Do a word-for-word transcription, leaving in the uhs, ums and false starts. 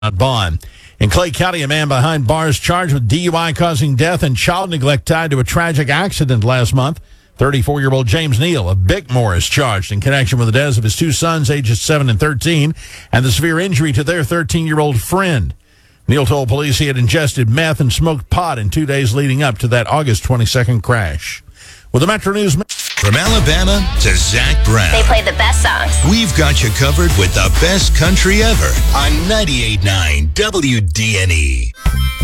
bond. In Clay County, a man behind bars charged with D U I causing death and child neglect tied to a tragic accident last month. thirty-four-year-old James Neal of Bickmore is charged in connection with the deaths of his two sons, ages seven and thirteen, and the severe injury to their thirteen-year-old friend. Neal told police he had ingested meth and smoked pot in two days leading up to that August twenty-second crash. With the Metro News... From Alabama to Zach Brown. They play the best songs. We've got you covered with the best country ever on ninety-eight point nine W D N E.